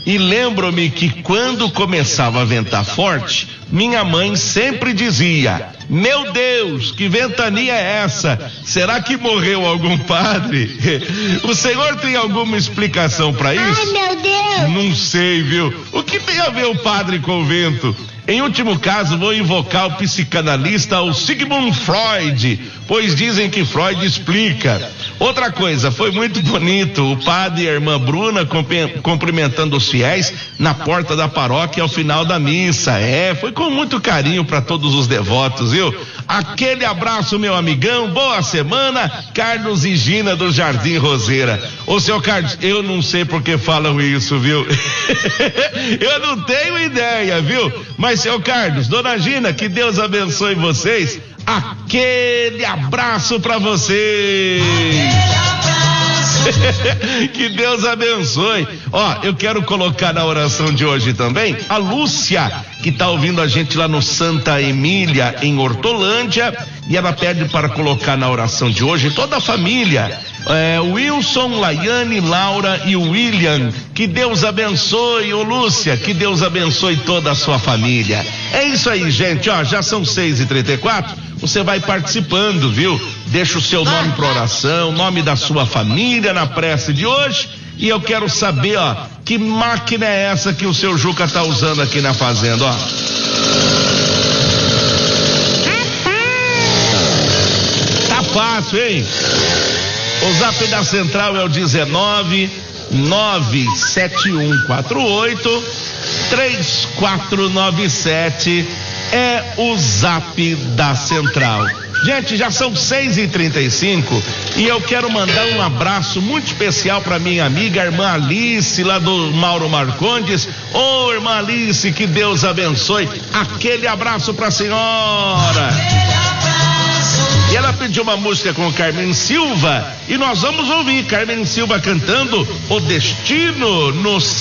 E lembro-me que quando começava a ventar forte, minha mãe sempre dizia: meu Deus, que ventania é essa? Será que morreu algum padre? O senhor tem alguma explicação para isso? Ai, meu Deus! Não sei, viu? O que tem a ver o padre com o vento? Em último caso, vou invocar o psicanalista, o Sigmund Freud, pois dizem que Freud explica. Outra coisa, foi muito bonito o padre e a irmã Bruna cumprimentando os fiéis na porta da paróquia ao final da missa. Foi com muito carinho para todos os devotos, viu? Aquele abraço, meu amigão, boa semana, Carlos e Gina do Jardim Roseira. Ô, seu Carlos, eu não sei por que falam isso, viu? Eu não tenho ideia, viu? Mas, seu Carlos, dona Gina, que Deus abençoe vocês. Aquele abraço pra vocês. Que Deus abençoe. Eu quero colocar na oração de hoje também a Lúcia, que está ouvindo a gente lá no Santa Emília, em Hortolândia, e ela pede para colocar na oração de hoje toda a família, Wilson, Laiane, Laura e William. Que Deus abençoe, ô Lúcia, que Deus abençoe toda a sua família. É isso aí, gente, já são 6h34. Você vai participando, viu? Deixa o seu nome para oração, nome da sua família na prece de hoje. E eu quero saber, que máquina é essa que o seu Juca tá usando aqui na fazenda, Tá fácil, hein? O zap da central é o 19-97148-3497. É o zap da central. Gente, já são 6h35 e eu quero mandar um abraço muito especial para minha amiga, a irmã Alice, lá do Mauro Marcondes. Ô, irmã Alice, que Deus abençoe. Aquele abraço pra senhora. E ela pediu uma música com Carmen Silva e nós vamos ouvir Carmen Silva cantando O Destino no